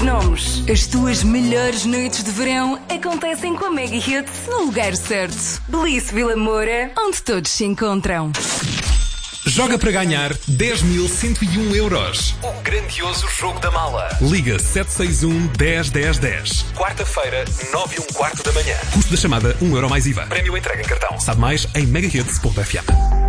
nomes. As tuas melhores noites de verão acontecem com a Mega Hits no lugar certo. Belize Vila Moura, onde todos se encontram. Joga para ganhar 10.101 euros. O grandioso jogo da mala. Liga 761 10 10 10. Quarta-feira, 9h15 da manhã. Custo da chamada 1 euro mais IVA. Prémio entrega em cartão. Sabe mais em megahits.fm.